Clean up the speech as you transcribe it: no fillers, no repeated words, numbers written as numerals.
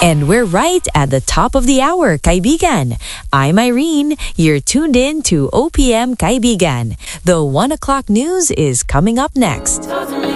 And we're right at the top of the hour, kaibigan. I'm Irene. You're tuned in to OPM Kaibigan. The 1 o'clock news is coming up next.